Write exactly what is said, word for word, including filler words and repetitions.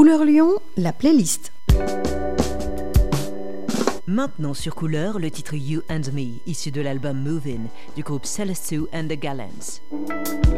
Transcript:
Couleur Lyon, la playlist. Maintenant sur Couleur, le titre You and Me, issu de l'album Movin' du groupe Celeste and the Gallants.